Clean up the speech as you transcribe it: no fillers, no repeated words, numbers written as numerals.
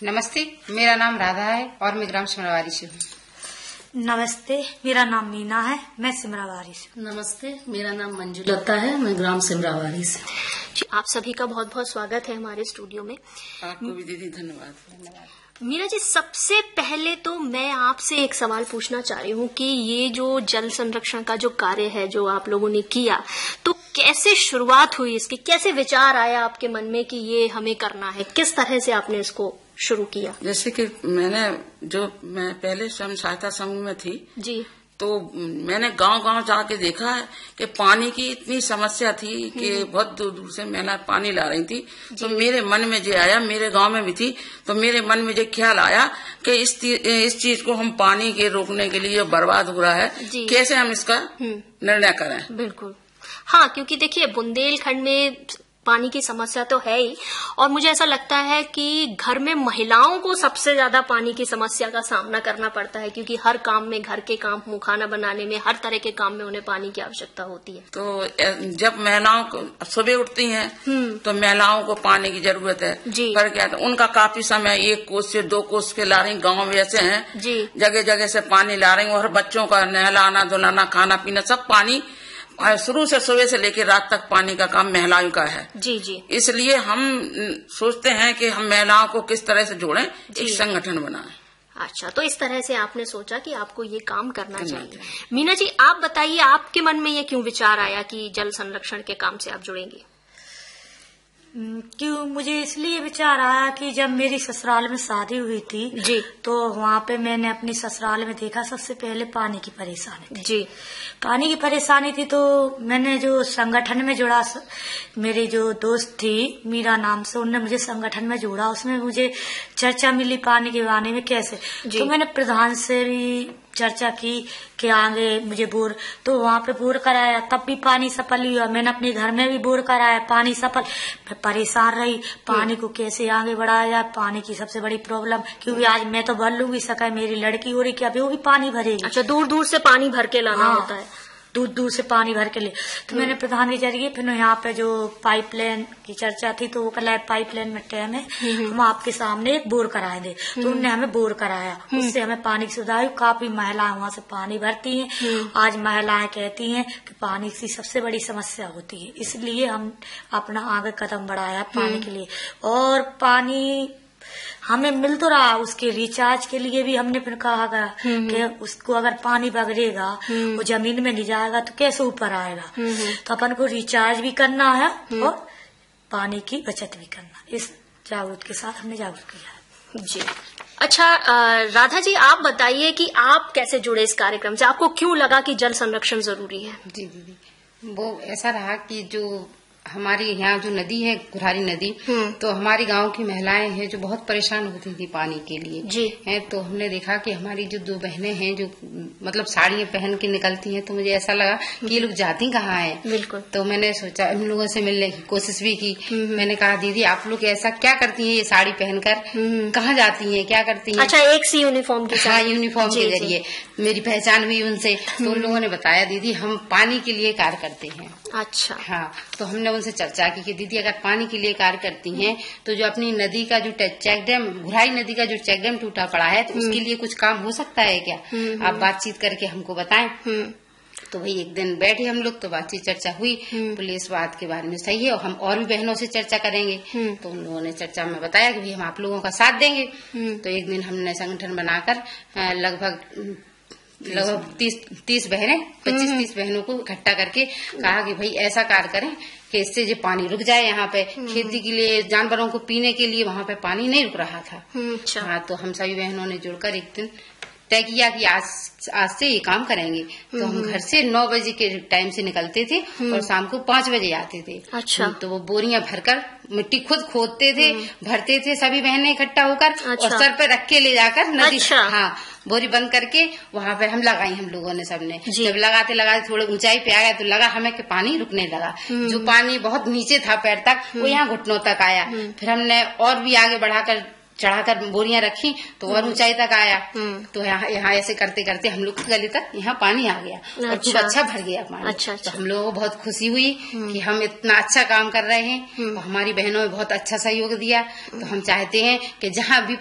नमस्ते, मेरा नाम राधा है और मैं ग्राम सिमरावारी से हूँ। नमस्ते, मेरा नाम मीना है, मैं सिमरावारी से। नमस्ते, मेरा नाम मंजुलता है, मैं ग्राम सिमरावारी से। जी, आप सभी का बहुत बहुत स्वागत है हमारे स्टूडियो में। आपको भी दीदी धन्यवाद। मीना जी, सबसे पहले तो मैं आपसे एक सवाल पूछना चाह रही हूँ कि ये जो जल संरक्षण का जो कार्य है जो आप लोगों ने किया, तो कैसे शुरुआत हुई इसकी, कैसे विचार आया आपके मन में कि ये हमें करना है, किस तरह से आपने इसको शुरू किया? जैसे कि मैं पहले स्वयं सहायता समूह में थी जी, तो मैंने गांव-गांव जाके देखा है कि पानी की इतनी समस्या थी कि बहुत दूर दूर से महिला पानी ला रही थी। तो मेरे मन में जो आया, मेरे गांव में भी थी, तो मेरे मन में जो ख्याल आया कि इस चीज को हम पानी के रोकने के लिए जो बर्बाद हो रहा है, कैसे हम इसका निर्णय करें। बिल्कुल, हाँ, क्योंकि देखिए बुंदेलखंड में पानी की समस्या तो है ही, और मुझे ऐसा लगता है कि घर में महिलाओं को सबसे ज्यादा पानी की समस्या का सामना करना पड़ता है, क्योंकि हर काम में, घर के काम, खाना बनाने में, हर तरह के काम में उन्हें पानी की आवश्यकता होती है। तो जब महिलाओं को सुबह उठती हैं तो महिलाओं को पानी की जरूरत है। पर क्या उनका काफी समय 1 कोस से 2 कोस के ला रही, गाँव में ऐसे हैं जगह जगह से पानी ला रही, और बच्चों का नहलाना धुलाना खाना पीना सब पानी शुरू से सुबह से लेकर रात तक पानी का काम महिलाओं का है। जी। इसलिए हम सोचते हैं कि हम महिलाओं को किस तरह से जोड़ें, एक संगठन बनाएं। अच्छा, तो इस तरह से आपने सोचा कि आपको ये काम करना चाहिए। मीना जी, आप बताइए, आपके मन में ये क्यों विचार आया कि जल संरक्षण के काम से आप जुड़ेंगे? क्यों मुझे इसलिए विचार आया कि जब मेरी ससुराल में शादी हुई थी तो वहाँ पे मैंने अपनी ससुराल में देखा सबसे पहले पानी की परेशानी थी। पानी की परेशानी थी तो मैंने जो संगठन में जुड़ा, मेरी जो दोस्त थी मीरा नाम से, उनने मुझे संगठन में जोड़ा। उसमें मुझे चर्चा मिली पानी के बारे में कैसे, तो मैंने प्रधान से भी चर्चा की कि आगे मुझे बोर, तो वहाँ पे बोर कराया, तब भी पानी सफल हुआ। मैंने अपने घर में भी बोर कराया, पानी सफल। मैं परेशान रही, पानी को कैसे आगे बढ़ाया जाए, पानी की सबसे बड़ी प्रॉब्लम, क्योंकि आज मैं तो भर लूंगी, सका मेरी लड़की हो रही, क्या वो भी पानी भरेगी। अच्छा, दूर दूर से पानी भर के लाना होता है। दूर दूर से पानी भर के लिए तो मैंने प्रधान के जरिए, फिर यहाँ पे जो पाइपलाइन की चर्चा थी तो वो कल पाइपलाइन में टाइम है, हम आपके सामने एक बोर कराएंगे। तो उन्होंने हमें बोर कराया, उससे हमें पानी की सुविधा हुई। काफी महिलाएं वहाँ से पानी भरती हैं। आज महिलाएं कहती हैं कि पानी की सबसे बड़ी समस्या होती है, इसलिए हम अपना आगे कदम बढ़ाया पानी के लिए। और पानी हमें मिल तो रहा, उसके रिचार्ज के लिए भी हमने फिर कहा गया कि उसको अगर पानी बगड़ेगा वो जमीन में नहीं जाएगा तो कैसे ऊपर आएगा, तो अपन को रिचार्ज भी करना है और पानी की बचत भी करना। इस जागरूक के साथ हमने जागरूक किया। जी, अच्छा, राधा जी, आप बताइए कि आप कैसे जुड़े इस कार्यक्रम से, आपको क्यों लगा कि जल संरक्षण जरूरी है? जी दीदी, वो ऐसा रहा कि जो हमारी यहाँ जो नदी है, गुरहारी नदी, तो हमारी गांव की महिलाएं हैं जो बहुत परेशान होती थी पानी के लिए हैं। तो हमने देखा कि हमारी जो 2 बहनें हैं जो मतलब साड़ियाँ पहन के निकलती हैं, तो मुझे ऐसा लगा कि ये लोग जाती कहाँ है। बिल्कुल। तो मैंने सोचा, इन लोगों से मिलने की कोशिश भी की। मैंने कहा, दीदी आप लोग ऐसा क्या करती हैं, ये साड़ी पहनकर कहाँ जाती है, क्या करती है? अच्छा, एक सी यूनिफॉर्म के साथ? हाँ, यूनिफॉर्म के जरिए मेरी पहचान हुई उनसे। तो उन लोगों ने बताया, दीदी हम पानी के लिए कार्य करते हैं। अच्छा। हाँ, तो हमने उनसे चर्चा की कि दीदी अगर पानी के लिए कार्य करती हैं तो जो अपनी नदी का जो चेक डैम, घुराई नदी का जो चेक डैम टूटा पड़ा है, तो उसके लिए कुछ काम हो सकता है क्या? आप बातचीत करके हमको बताएं। तो भाई एक दिन बैठे हम लोग, तो बातचीत चर्चा हुई, पुलिस बात के बारे में सही है और हम और भी बहनों से चर्चा करेंगे। तो उन लोगों ने चर्चा में बताया कि भाई हम आप लोगों का साथ देंगे। तो एक दिन हमने संगठन बनाकर लगभग 30 बहनें, 25-30 बहनों को इकट्ठा करके कहा कि भाई ऐसा कार्य करें कि इससे जो पानी रुक जाए। यहाँ पे खेती के लिए, जानवरों को पीने के लिए वहाँ पे पानी नहीं रुक रहा था। हाँ, तो हम सभी बहनों ने जुड़कर एक दिन तय किया कि आज से ये काम करेंगे। तो हम घर से 9 बजे के टाइम से निकलते थे और शाम को 5 बजे आते थे। अच्छा। तो वो बोरियां भरकर मिट्टी खुद खोदते थे, भरते थे सभी बहनें इकट्ठा होकर। और सर पे रख के ले जाकर नदी, हाँ, बोरी बंद करके वहाँ पर हम लगाई, हम लोगों ने सबने। जब लगाते लगाते थोड़े ऊंचाई पे आ गया तो लगा हमें कि पानी रुकने लगा। जो पानी बहुत नीचे था पैर तक, वो यहाँ घुटनों तक आया। फिर हमने और भी आगे बढ़ाकर चढ़ाकर बोरियां रखी तो और ऊंचाई तक आया। तो यहाँ ऐसे करते करते हम लोग गली तक यहाँ पानी आ गया और खूब अच्छा भर गया पानी। अच्छा। तो हम लोगों को बहुत खुशी हुई कि हम इतना अच्छा काम कर रहे हैं और हमारी बहनों ने बहुत अच्छा सहयोग दिया। तो हम चाहते हैं कि जहाँ भी